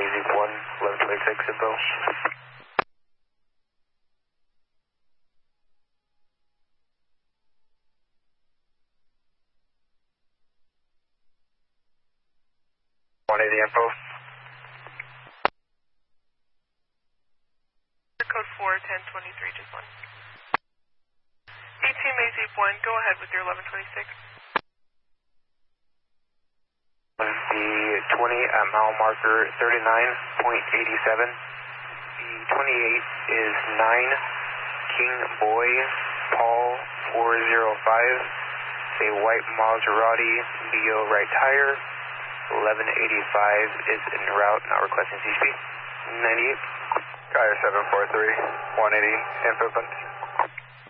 AZ1, 1126 info. The info. Code 4, 1023, just one. ATM AZ1, go ahead with your 1126. The 20 at mile marker 39.87. The 28 is 9 King Boy Paul 405. A white Maserati BO right tire. 1185 is en route, not requesting CSP. 98. Guy 743, 180, info.